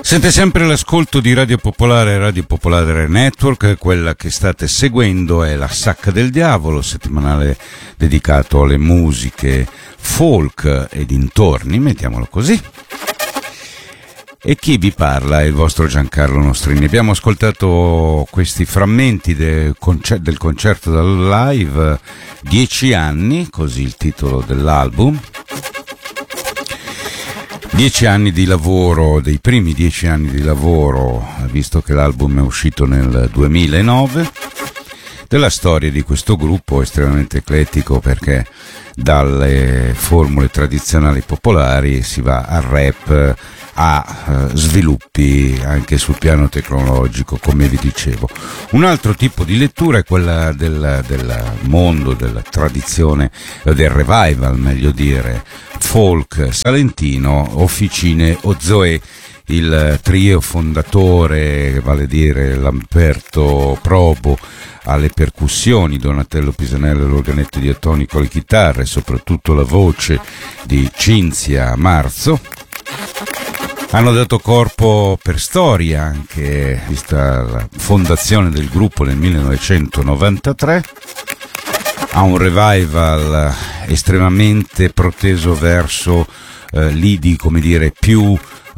Siete sempre all'ascolto di Radio Popolare Network. Quella che state seguendo è La Sacca del Diavolo, settimanale dedicato alle musiche folk e dintorni, mettiamolo così. E chi vi parla è il vostro Giancarlo Nostrini. Abbiamo ascoltato questi frammenti del concerto dal live, 10 anni, così il titolo dell'album. 10 anni di lavoro, dei primi 10 anni di lavoro, visto che l'album è uscito nel 2009, della storia di questo gruppo estremamente eclettico, perché dalle formule tradizionali popolari si va al rap, a sviluppi anche sul piano tecnologico, come vi dicevo. Un altro tipo di lettura è quella del mondo, della tradizione, del revival, meglio dire, folk salentino, Officine Ozoe, il trio fondatore, vale a dire Lamberto Probo alle percussioni, Donatello Pisanello all'organetto diatonico, alle chitarre, soprattutto la voce di Cinzia Marzo. Hanno dato corpo per storia anche, vista la fondazione del gruppo nel 1993, a un revival estremamente proteso verso lidi, come dire, più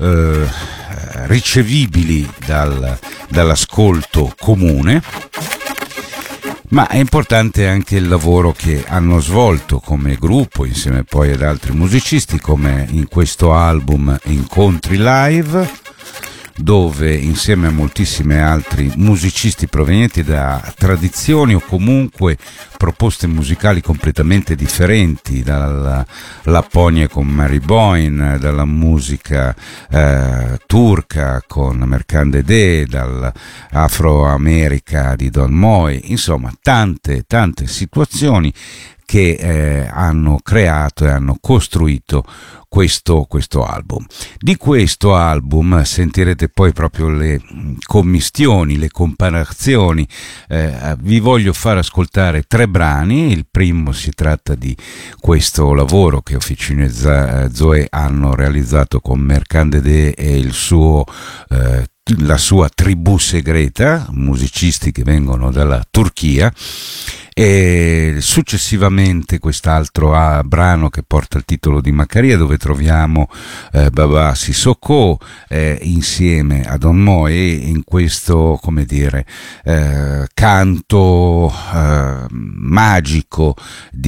ricevibili dall'ascolto comune. Ma è importante anche il lavoro che hanno svolto come gruppo, insieme poi ad altri musicisti, come in questo album Incontri Live, dove insieme a moltissimi altri musicisti provenienti da tradizioni o comunque proposte musicali completamente differenti, dalla Lapponia con Mary Boyne, dalla musica turca con Merkande De, dall'Afro-America di Don Moe, insomma tante situazioni che hanno creato e hanno costruito questo album. Di questo album sentirete poi proprio le commistioni, le comparazioni. Vi voglio far ascoltare 3 brani. Il primo si tratta di questo lavoro che Officine Zoe hanno realizzato con Merkande De e la sua tribù segreta, musicisti che vengono dalla Turchia. E successivamente quest'altro brano che porta il titolo di Maccaria, dove troviamo Baba Sissoko insieme a Don Moe in questo, come dire, canto magico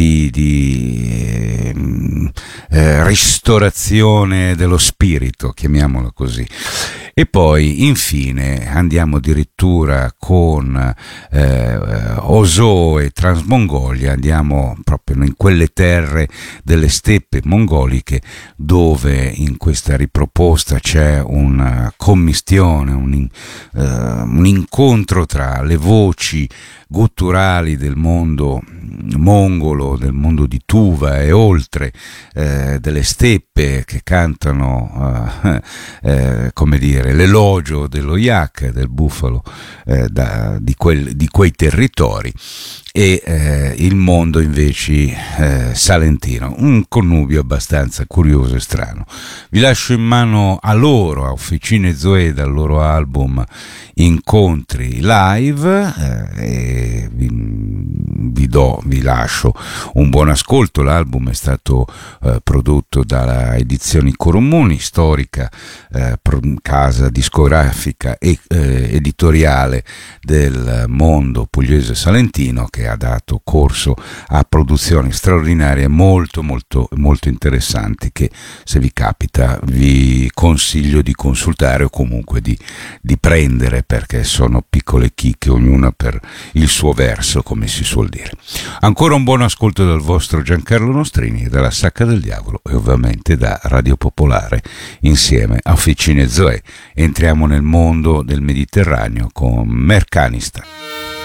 di ristorazione dello spirito, chiamiamolo così. E poi infine andiamo addirittura con Ozo e Transmongolia, andiamo proprio in quelle terre delle steppe mongoliche, dove in questa riproposta c'è una commistione, un incontro tra le voci gutturali del mondo mongolo, del mondo di Tuva e oltre, delle steppe che cantano come dire, l'elogio dello yak, del bufalo, di quei territori, e il mondo invece salentino, un connubio abbastanza curioso e strano. Vi lascio in mano a loro, a Officine Zoe, dal loro album Incontri Live, e vi lascio un buon ascolto. L'album è stato prodotto dalla Edizioni Coromuni, storica casa discografica e editoriale del mondo pugliese salentino, che ha dato corso a produzioni straordinarie molto interessanti, che se vi capita vi consiglio di consultare o comunque di prendere, perché sono piccole chicche, ognuna per il suo verso, come si suol dire. Ancora un buon ascolto dal vostro Giancarlo Nostrini, dalla Sacca del Diavolo e ovviamente da Radio Popolare insieme a Officine Zoe. Entriamo nel mondo del Mediterraneo con Mercanista.